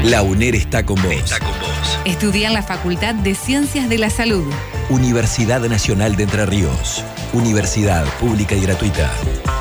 La UNER está con vos. Estudia en la Facultad de Ciencias de la Salud. Universidad Nacional de Entre Ríos. Universidad pública y gratuita.